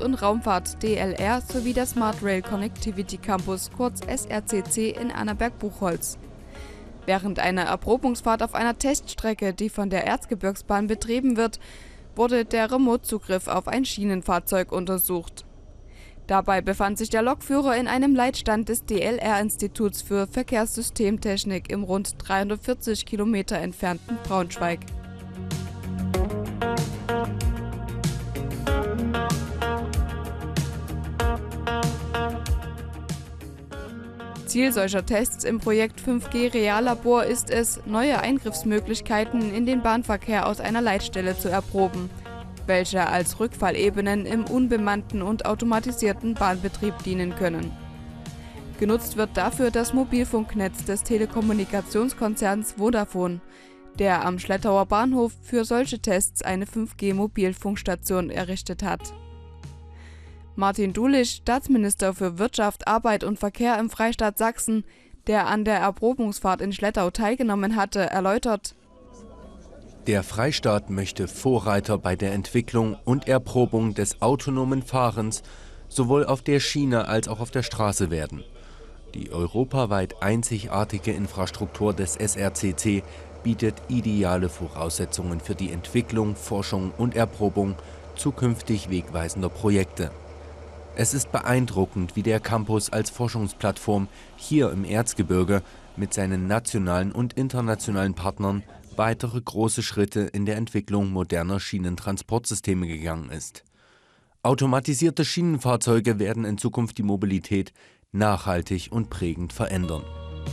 und Raumfahrt DLR sowie der Smart Rail Connectivity Campus, kurz SRCC, in Annaberg-Buchholz. Während einer Erprobungsfahrt auf einer Teststrecke, die von der Erzgebirgsbahn betrieben wird, wurde der Remote-Zugriff auf ein Schienenfahrzeug untersucht. Dabei befand sich der Lokführer in einem Leitstand des DLR-Instituts für Verkehrssystemtechnik im rund 340 Kilometer entfernten Braunschweig. Ziel solcher Tests im Projekt 5G Reallabor ist es, neue Eingriffsmöglichkeiten in den Bahnverkehr aus einer Leitstelle zu erproben, welche als Rückfallebenen im unbemannten und automatisierten Bahnbetrieb dienen können. Genutzt wird dafür das Mobilfunknetz des Telekommunikationskonzerns Vodafone, der am Schlettauer Bahnhof für solche Tests eine 5G-Mobilfunkstation errichtet hat. Martin Dulich, Staatsminister für Wirtschaft, Arbeit und Verkehr im Freistaat Sachsen, der an der Erprobungsfahrt in Schlettau teilgenommen hatte, erläutert: Der Freistaat möchte Vorreiter bei der Entwicklung und Erprobung des autonomen Fahrens sowohl auf der Schiene als auch auf der Straße werden. Die europaweit einzigartige Infrastruktur des SRCC bietet ideale Voraussetzungen für die Entwicklung, Forschung und Erprobung zukünftig wegweisender Projekte. Es ist beeindruckend, wie der Campus als Forschungsplattform hier im Erzgebirge mit seinen nationalen und internationalen Partnern weitere große Schritte in der Entwicklung moderner Schienentransportsysteme gegangen ist. Automatisierte Schienenfahrzeuge werden in Zukunft die Mobilität nachhaltig und prägend verändern.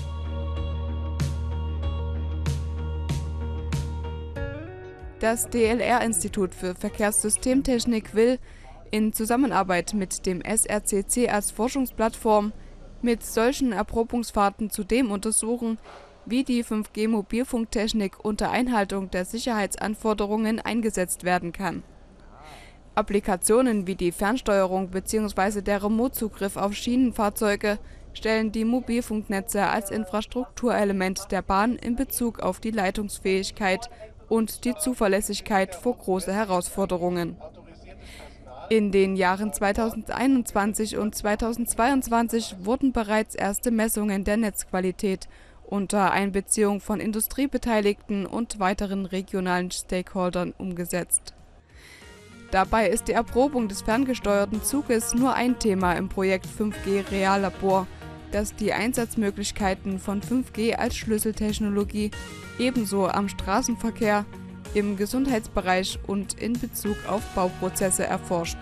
Das DLR-Institut für Verkehrssystemtechnik will, in Zusammenarbeit mit dem SRCC als Forschungsplattform, mit solchen Erprobungsfahrten zudem untersuchen, wie die 5G-Mobilfunktechnik unter Einhaltung der Sicherheitsanforderungen eingesetzt werden kann. Applikationen wie die Fernsteuerung bzw. der Remote-Zugriff auf Schienenfahrzeuge stellen die Mobilfunknetze als Infrastrukturelement der Bahn in Bezug auf die Leitungsfähigkeit und die Zuverlässigkeit vor große Herausforderungen. In den Jahren 2021 und 2022 wurden bereits erste Messungen der Netzqualität unter Einbeziehung von Industriebeteiligten und weiteren regionalen Stakeholdern umgesetzt. Dabei ist die Erprobung des ferngesteuerten Zuges nur ein Thema im Projekt 5G Reallabor, das die Einsatzmöglichkeiten von 5G als Schlüsseltechnologie ebenso am Straßenverkehr, im Gesundheitsbereich und in Bezug auf Bauprozesse erforscht.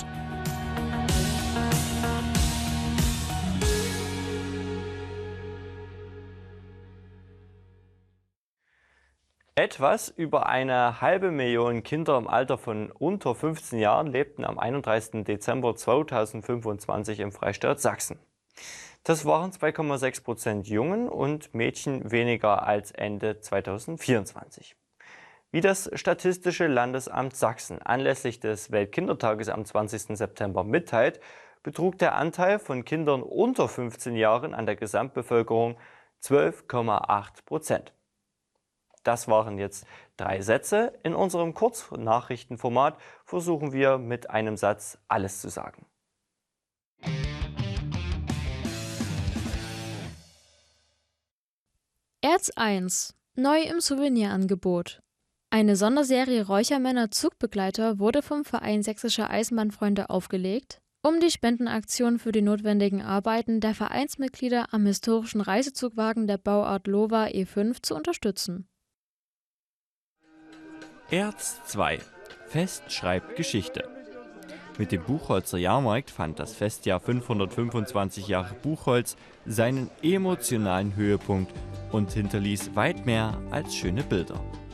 Etwas über 500.000 Kinder im Alter von unter 15 Jahren lebten am 31. Dezember 2025 im Freistaat Sachsen. Das waren 2,6% Jungen und Mädchen weniger als Ende 2024. Wie das Statistische Landesamt Sachsen anlässlich des Weltkindertages am 20. September mitteilt, betrug der Anteil von Kindern unter 15 Jahren an der Gesamtbevölkerung 12,8%. Das waren jetzt 3 Sätze. In unserem Kurznachrichtenformat versuchen wir mit einem Satz alles zu sagen. Erz 1. Neu im Souvenirangebot. Eine Sonderserie Räuchermänner Zugbegleiter wurde vom Verein Sächsische Eisenbahnfreunde aufgelegt, um die Spendenaktion für die notwendigen Arbeiten der Vereinsmitglieder am historischen Reisezugwagen der Bauart Lowa E5 zu unterstützen. Erz 2. Fest schreibt Geschichte. Mit dem Buchholzer Jahrmarkt fand das Festjahr 525 Jahre Buchholz seinen emotionalen Höhepunkt und hinterließ weit mehr als schöne Bilder.